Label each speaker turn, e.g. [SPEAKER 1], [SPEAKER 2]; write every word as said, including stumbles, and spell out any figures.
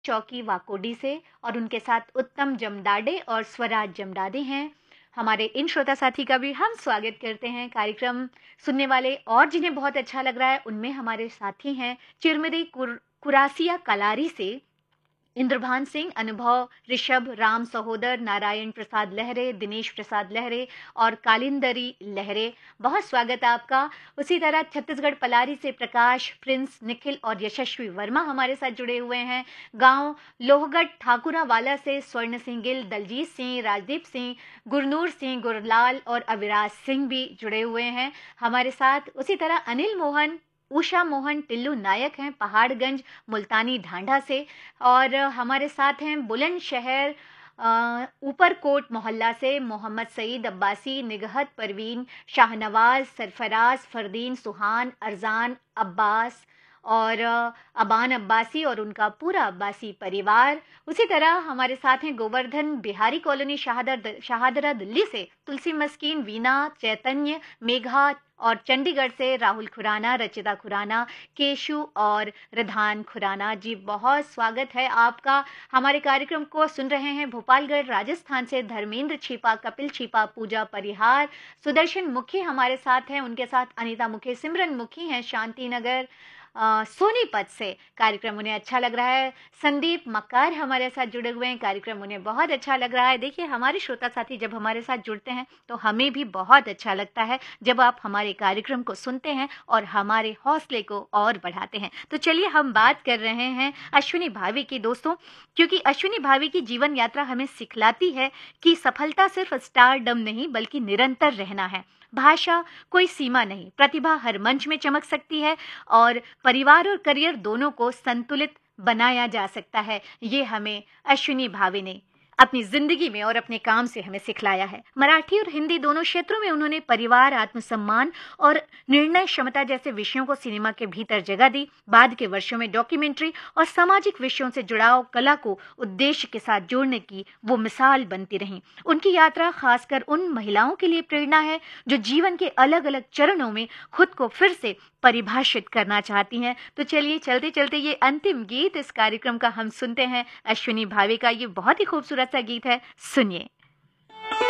[SPEAKER 1] चौकी वाकोडी से और उनके साथ उत्तम जमदाडे और स्वराज जमदाडे हैं। हमारे इन श्रोता साथी का भी हम स्वागत करते हैं। कार्यक्रम सुनने वाले और जिन्हें बहुत अच्छा लग रहा है उनमें हमारे साथी हैं चिरमिरी कुर, कुरासिया कलारी से इंद्रभान सिंह, अनुभव, ऋषभ, राम सहोदर, नारायण प्रसाद लहरे, दिनेश प्रसाद लहरे और कालिंदरी लहरे। बहुत स्वागत है आपका। उसी तरह छत्तीसगढ़ पलारी से प्रकाश, प्रिंस, निखिल और यशस्वी वर्मा हमारे साथ जुड़े हुए हैं। गांव लोहगढ़ ठाकुरावाला से स्वर्ण सिंह गिल, दलजीत सिंह, राजदीप सिंह, गुरनूर सिंह, गुरलाल और अविराज सिंह भी जुड़े हुए हैं हमारे साथ। उसी तरह अनिल मोहन, उषा मोहन, टिल्लू नायक हैं पहाड़गंज मुल्तानी ढांढा से और हमारे साथ हैं बुलंदशहर ऊपरकोट मोहल्ला से मोहम्मद सईद अब्बासी, निगहत परवीन, शाहनवाज, सरफराज, फरदीन, सुहान, अरजान, अब्बास और अबान अब्बासी और उनका पूरा अब्बासी परिवार। उसी तरह हमारे साथ हैं गोवर्धन बिहारी कॉलोनी शाहदर शाहदरा दिल्ली से तुलसी मस्कीन, वीना, चैतन्य, मेघा और चंडीगढ़ से राहुल खुराना, रचिता खुराना, केशु और रिधान खुराना। जी बहुत स्वागत है आपका। हमारे कार्यक्रम को सुन रहे हैं भोपालगढ़ राजस्थान से धर्मेंद्र छिपा, कपिल छिपा, पूजा परिहार, सुदर्शन मुखी हमारे साथ हैं, उनके साथ अनीता मुखी, सिमरन मुखी हैं शांति नगर सोनीपत से। कार्यक्रम उन्हें अच्छा लग रहा है। संदीप मक्कार हमारे साथ जुड़े हुए हैं, कार्यक्रम उन्हें बहुत अच्छा लग रहा है। देखिए हमारे श्रोता साथी जब हमारे साथ जुड़ते हैं तो हमें भी बहुत अच्छा लगता है जब आप हमारे कार्यक्रम को सुनते हैं और हमारे हौसले को और बढ़ाते हैं। तो चलिए हम बात कर रहे हैं अश्विनी भावी की दोस्तों, क्योंकि अश्विनी भावी की जीवन यात्रा हमें सिखलाती है कि सफलता सिर्फ स्टारडम नहीं बल्कि निरंतर रहना है। भाषा कोई सीमा नहीं, प्रतिभा हर मंच में चमक सकती है और परिवार और करियर दोनों को संतुलित बनाया जा सकता है। ये हमें अश्विनी भावी ने अपनी जिंदगी में और अपने काम से हमें सिखलाया है। मराठी और हिंदी दोनों क्षेत्रों में उन्होंने परिवार, आत्मसम्मान और निर्णय क्षमता जैसे विषयों को सिनेमा के भीतर जगह दी। बाद के वर्षों में डॉक्यूमेंट्री और सामाजिक विषयों से जुड़ाव कला को उद्देश्य के साथ जोड़ने की वो मिसाल बनती रहीं। उनकी यात्रा खासकर उन महिलाओं के लिए प्रेरणा है जो जीवन के अलग अलग चरणों में खुद को फिर से परिभाषित करना चाहती हैं। तो चलिए चलते चलते ये अंतिम गीत इस कार्यक्रम का हम सुनते हैं। अश्विनी भावी का ये बहुत ही खूबसूरत सा गीत है, सुनिए।